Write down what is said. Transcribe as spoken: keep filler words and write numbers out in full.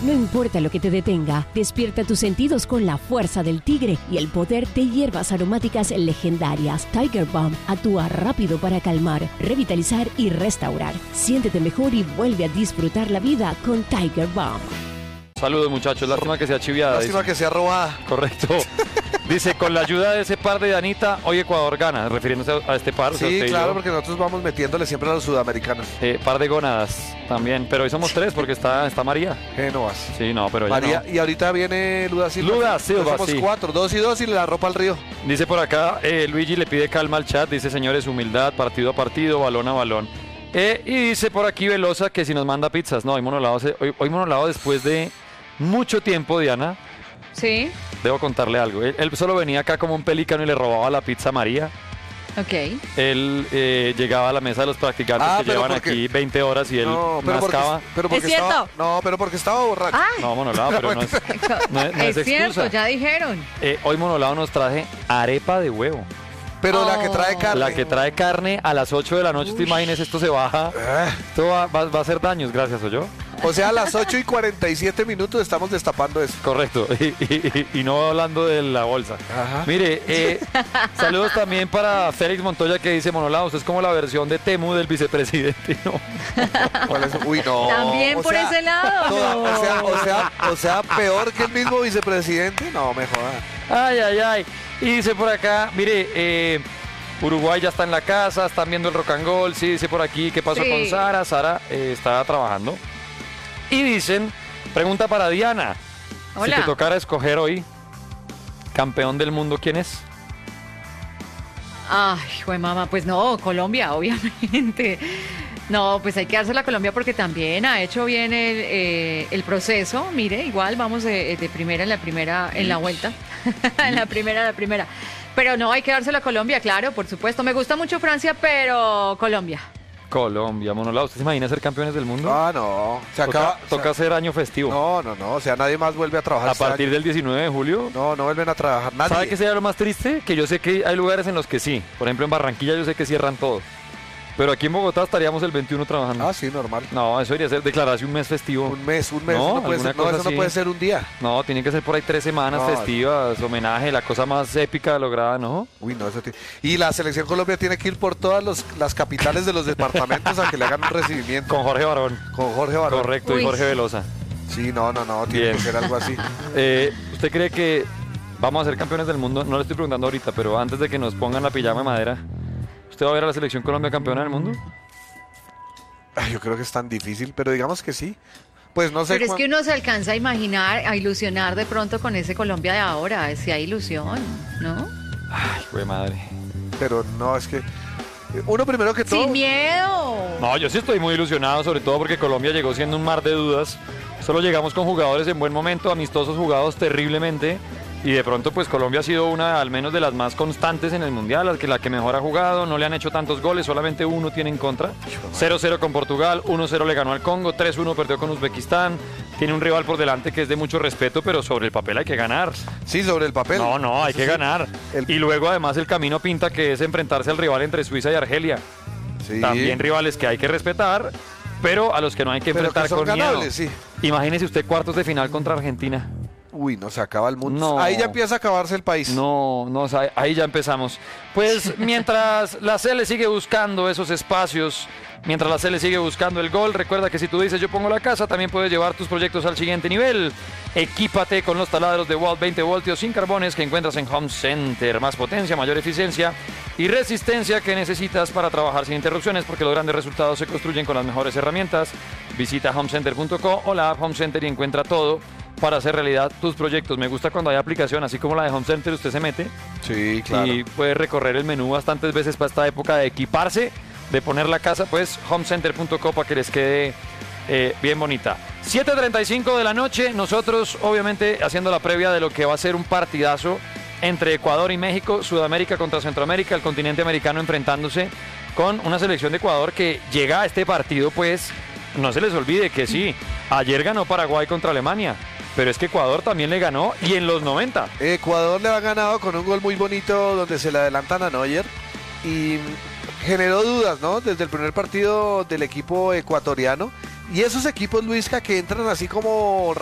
No importa lo que te detenga, despierta tus sentidos con la fuerza del tigre y el poder de hierbas aromáticas legendarias. Tiger Balm actúa rápido para calmar, revitalizar y restaurar. Siéntete mejor y vuelve a disfrutar la vida con Tiger Balm. Saludos, muchachos. Lástima que sea chiviada. Lástima dice. que sea robada. Correcto. Dice, con la ayuda de ese par de Danita, hoy Ecuador gana, refiriéndose a este par. Sí, o sea, claro, yo, porque nosotros vamos metiéndole siempre a los sudamericanos. Eh, par de gónadas también, pero hoy somos tres porque está, está María. Génovas. Sí, no, pero ella María, no. y ahorita viene Luda Silva. Luda Silva, somos sí. cuatro, dos y dos y le da ropa al río. Dice por acá, eh, Luigi le pide calma al chat, dice, señores, humildad, partido a partido, balón a balón. Eh, y dice por aquí Velosa que si nos manda pizzas. No, hoy monolado, hoy, hoy monolado después de mucho tiempo, Diana. Sí. Debo contarle algo. Él, él solo venía acá como un pelícano y le robaba la pizza a María. Ok. Él eh, llegaba a la mesa de los practicantes Ah, que pero llevan porque- aquí veinte horas y él No, pero porque, mascaba. pero porque ¿Es estaba, cierto? no, pero porque estaba borracho. Ah, No, monolado, pero no es, no es, no es es cierto, excusa. ya dijeron. Eh, hoy monolado nos traje arepa de huevo. Pero la Oh. que trae carne. La que trae carne a las ocho de la noche, te imaginas, esto se baja. Ah, Esto va, va- va a hacer daños, gracias, ¿o yo? o sea, a las ocho y cuarenta y siete minutos estamos destapando eso. Correcto, y, y- y- y no hablando de la bolsa. Ajá. Mire, eh, saludos también para Félix Montoya que dice, monolado, usted es como la versión de Temu del vicepresidente, ¿no? ¿Cuál es? Uy, no. También o por sea, ese lado. toda- no. o, sea, o, sea, o sea, peor que el mismo vicepresidente. No, me joda. Ay, ay, ay. Y dice por acá, mire, eh, Uruguay ya está en la casa, están viendo el rock and roll. Sí, dice por aquí, ¿qué pasó Sí. con Sara? Sara eh, está trabajando. Y dicen, pregunta para Diana. Hola. Si te tocara escoger hoy, campeón del mundo, ¿quién es? Ay, güey, mamá, pues no, Colombia, obviamente. No, pues hay que dársela a Colombia porque también ha hecho bien el, eh, el proceso. Mire, igual vamos de, de primera en la primera, en la vuelta. En la primera, en la primera. Pero no, hay que dársela a Colombia, claro, por supuesto. Me gusta mucho Francia, pero Colombia. Colombia, monolado. ¿Usted se imagina ser campeones del mundo? Ah, no. Se toca, acaba. toca se- hacer año festivo. No, no, no. O sea, nadie más vuelve a trabajar. A este partir año. del diecinueve de julio. No, no vuelven a trabajar. Nadie. ¿Sabe qué sería lo más triste? Que yo sé que hay lugares en los que sí. Por ejemplo, en Barranquilla yo sé que cierran todos. Pero aquí en Bogotá estaríamos el veintiuno trabajando. Ah, sí, normal. No, eso debería ser declararse un mes festivo. Un mes, un mes. No, No, no puede alguna ser, no, cosa eso no así. puede ser un día. No, tienen que ser por ahí tres semanas No. festivas, homenaje, la cosa más épica lograda, ¿no? Uy, no, eso tiene. Y la selección Colombia tiene que ir por todas los- las capitales de los departamentos a que le hagan un recibimiento Con Jorge Barón. con Jorge Barón. Correcto, Uy. y Jorge Velosa. Sí, no, no, no, tiene Bien. que ser algo así. Eh, ¿Usted cree que vamos a ser campeones del mundo? No le estoy preguntando ahorita, pero antes de que nos pongan la pijama de madera, ¿usted va a ver a la selección Colombia campeona del mundo? Ay, yo creo que es tan difícil, pero digamos que sí. Pues no sé. Pero es cuán- que uno se alcanza a imaginar, a ilusionar de pronto con ese Colombia de ahora. Si hay ilusión, ¿no? Ay, güey madre. Pero no, es que. Uno primero que todo. Sin miedo. No, yo sí estoy muy ilusionado, sobre todo porque Colombia llegó siendo un mar de dudas. Solo llegamos con jugadores en buen momento, amistosos jugados terriblemente. Y de pronto, pues Colombia ha sido una, al menos de las más constantes en el Mundial, la que, la que mejor ha jugado. No le han hecho tantos goles, solamente uno tiene en contra. cero cero con Portugal, uno cero le ganó al Congo, tres uno perdió con Uzbekistán. Tiene un rival por delante que es de mucho respeto, pero sobre el papel hay que ganar. Sí, sobre el papel. No, no, hay Eso que sí. ganar. El- Y luego además el camino pinta que es enfrentarse al rival entre Suiza y Argelia. Sí. También rivales que hay que respetar, pero a los que no hay que Pero enfrentar que son con ganables, miedo. sí. Imagínese usted cuartos de final contra Argentina. Uy, no, se acaba el mundo. No. Ahí ya empieza a acabarse el país. No, no, o sea, ahí ya empezamos. Pues mientras la Cele sigue buscando esos espacios, mientras la Cele sigue buscando el gol, recuerda que si tú dices yo pongo la casa, también puedes llevar tus proyectos al siguiente nivel. Equípate con los taladros de Walt veinte voltios sin carbones que encuentras en Home Center. Más potencia, mayor eficiencia y resistencia que necesitas para trabajar sin interrupciones, porque los grandes resultados se construyen con las mejores herramientas. Visita homecenter punto co o la app Home Center y encuentra todo para hacer realidad tus proyectos. Me gusta cuando hay aplicación, así como la de Home Center, usted se mete Sí, claro. y puede recorrer el menú bastantes veces para esta época de equiparse, de poner la casa, pues homecenter punto co para que les quede eh, bien bonita. siete treinta y cinco de la noche, nosotros obviamente haciendo la previa de lo que va a ser un partidazo entre Ecuador y México, Sudamérica contra Centroamérica, el continente americano enfrentándose con una selección de Ecuador que llega a este partido, pues no se les olvide que sí, ayer ganó Paraguay contra Alemania, pero es que Ecuador también le ganó y en los noventa. Ecuador le ha ganado con un gol muy bonito donde se le adelantan a Neuer y generó dudas, ¿no? Desde el primer partido del equipo ecuatoriano. Y esos equipos, Luisca, que entran así como